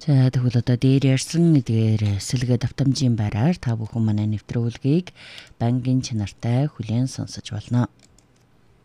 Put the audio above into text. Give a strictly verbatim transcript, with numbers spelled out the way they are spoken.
За тэгвэл одоо дээр ярьсан эдгээр сэлгээ давтамжийн байраар та бүхэн манай нэвтрүүлгийг бангийн чанартай хүлээн сонсож болно.